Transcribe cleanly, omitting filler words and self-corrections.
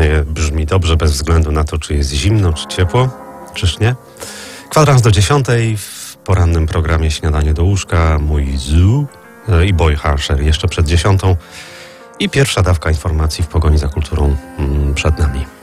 Brzmi dobrze, bez względu na to, czy jest zimno, czy ciepło, czyż nie? 9:15 w porannym programie Śniadanie do łóżka, mój Zoo i Boy Harsher jeszcze przed 10:00 i pierwsza dawka informacji w pogoni za kulturą przed nami.